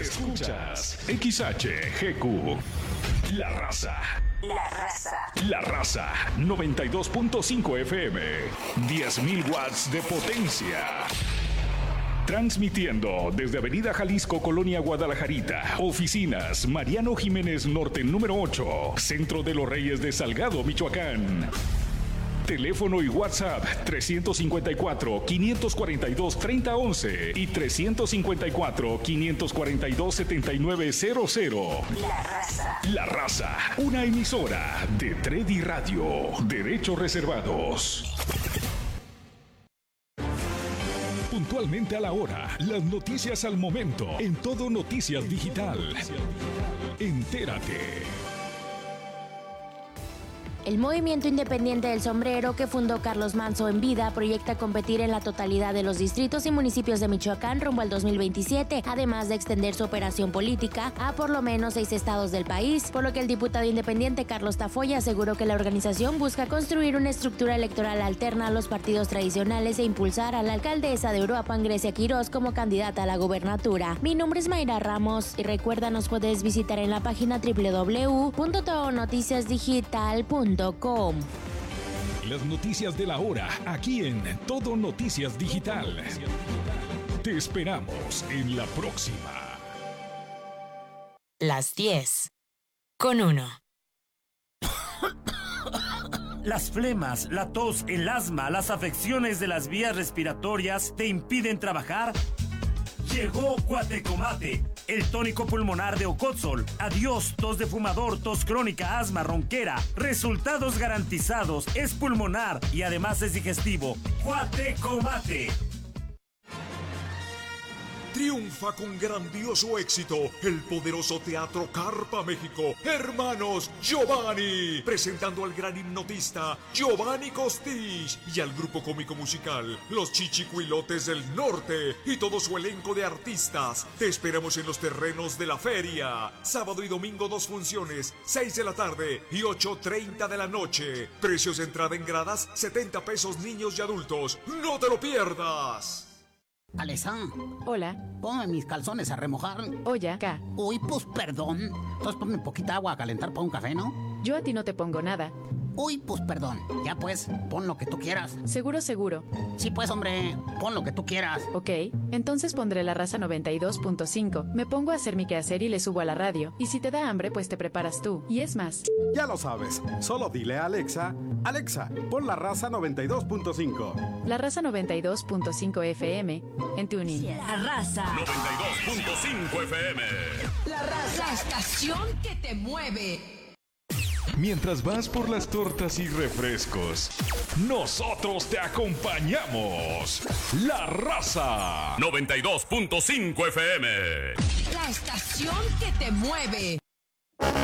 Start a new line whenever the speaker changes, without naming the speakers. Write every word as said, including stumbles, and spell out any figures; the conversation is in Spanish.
Escuchas X H G Q. La Raza.
La Raza.
La Raza. noventa y dos punto cinco F M. diez mil watts de potencia. Transmitiendo desde Avenida Jalisco, Colonia Guadalajarita. Oficinas Mariano Jiménez Norte número ocho. Centro de los Reyes de Salgado, Michoacán. Teléfono y WhatsApp trescientos cincuenta y cuatro, quinientos cuarenta y dos, treinta once y trescientos cincuenta y cuatro, quinientos cuarenta y dos, setenta y nueve cero cero.
La Raza.
La Raza, una emisora de Tredi Radio. Derechos reservados. Puntualmente a la hora, las noticias al momento, en Todo Noticias Digital. Entérate.
El movimiento independiente del sombrero que fundó Carlos Manzo en vida proyecta competir en la totalidad de los distritos y municipios de Michoacán rumbo al dos mil veintisiete, además de extender su operación política a por lo menos seis estados del país, por lo que el diputado independiente Carlos Tafoya aseguró que la organización busca construir una estructura electoral alterna a los partidos tradicionales e impulsar a la alcaldesa de Uruapan, Grecia Quirós, como candidata a la gubernatura. Mi nombre es Mayra Ramos y recuerda, nos puedes visitar en la página doble u doble u doble u punto todo noticias digital punto com.
Las noticias de la hora, aquí en Todo Noticias Digital. Te esperamos en la próxima.
Las diez con uno.
Las flemas, la tos, el asma, las afecciones de las vías respiratorias te impiden trabajar. Llegó Cuatecomate, el tónico pulmonar de Ocotzol. Adiós, tos de fumador, tos crónica, asma, ronquera. Resultados garantizados. Es pulmonar y además es digestivo. Cuatecomate.
Triunfa con grandioso éxito el poderoso Teatro Carpa México. Hermanos Giovanni, presentando al gran hipnotista Giovanni Costich y al grupo cómico musical Los Chichicuilotes del Norte y todo su elenco de artistas. Te esperamos en los terrenos de la feria. Sábado y domingo dos funciones, seis de la tarde y ocho treinta de la noche. Precios de entrada en gradas, setenta pesos niños y adultos. ¡No te lo pierdas!
Alesa.
Hola.
Ponme mis calzones a remojar.
Oye, acá.
Uy, pues perdón. Entonces ponme poquita agua a calentar para un café, ¿no?
Yo a ti no te pongo nada.
Uy, pues perdón. Ya pues, pon lo que tú quieras.
Seguro, seguro.
Sí, pues, hombre, pon lo que tú quieras.
Ok, entonces pondré La Raza noventa y dos punto cinco. Me pongo a hacer mi quehacer y le subo a la radio. Y si te da hambre, pues te preparas tú. Y es más.
Ya lo sabes. Solo dile a Alexa, Alexa, pon La Raza noventa y dos punto cinco.
La Raza noventa y dos punto cinco F M en TuneIn.
La Raza
noventa y dos punto cinco F M.
La Raza, la estación que te mueve.
Mientras vas por las tortas y refrescos, nosotros te acompañamos. La Raza noventa y dos punto cinco F M.
La estación que te mueve.